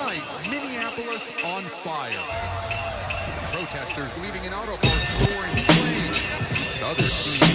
Tonight, Minneapolis on fire. Protesters leaving an auto park throwing flames. Others seeing